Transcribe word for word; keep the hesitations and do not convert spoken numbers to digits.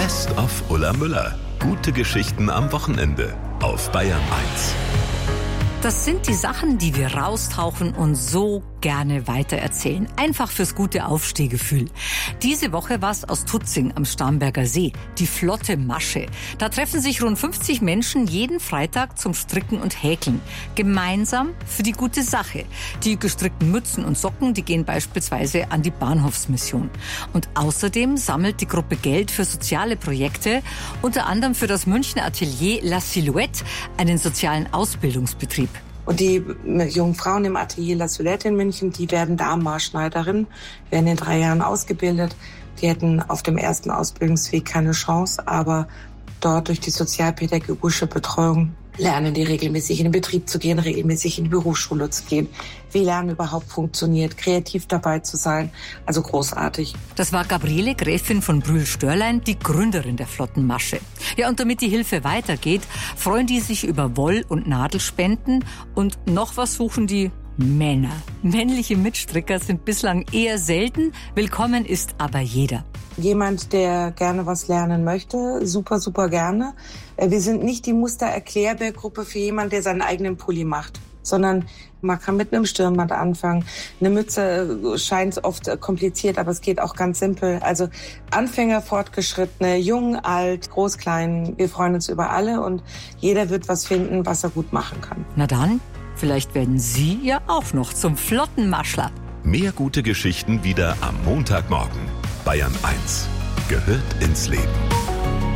Best of Ulla Müller. Gute Geschichten am Wochenende auf Bayern eins. Das sind die Sachen, die wir raustauchen und so gerne weitererzählen. Einfach fürs gute Aufstehgefühl. Diese Woche war es aus Tutzing am Starnberger See, die Flotte Masche. Da treffen sich rund fünfzig Menschen jeden Freitag zum Stricken und Häkeln. Gemeinsam für die gute Sache. Die gestrickten Mützen und Socken, die gehen beispielsweise an die Bahnhofsmission. Und außerdem sammelt die Gruppe Geld für soziale Projekte, unter anderem für das Münchner Atelier La Silhouette, einen sozialen Ausbildungsbetrieb. Und die jungen Frauen im Atelier La Silhouette in München, die werden Damenmaßschneiderinnen, werden in drei Jahren ausgebildet. Die hätten auf dem ersten Ausbildungsweg keine Chance, aber dort durch die sozialpädagogische Betreuung lernen die regelmäßig in den Betrieb zu gehen, regelmäßig in die Berufsschule zu gehen. Wie Lernen überhaupt funktioniert, kreativ dabei zu sein, also großartig. Das war Gabriele Gräfin von Brühl-Störlein, die Gründerin der Flotten Masche. Ja, und damit die Hilfe weitergeht, freuen die sich über Woll- und Nadelspenden und noch was suchen die Männer. Männliche Mitstricker sind bislang eher selten, willkommen ist aber jeder. Jemand, der gerne was lernen möchte, super, super gerne. Wir sind nicht die Muster-Erklärbär-Gruppe für jemanden, der seinen eigenen Pulli macht, sondern man kann mit einem Stirnband anfangen. Eine Mütze scheint oft kompliziert, aber es geht auch ganz simpel. Also Anfänger, Fortgeschrittene, jung, alt, groß, klein, wir freuen uns über alle und jeder wird was finden, was er gut machen kann. Na dann, vielleicht werden Sie ja auch noch zum Flottenmaschler. Mehr gute Geschichten wieder am Montagmorgen. Bayern eins gehört ins Leben.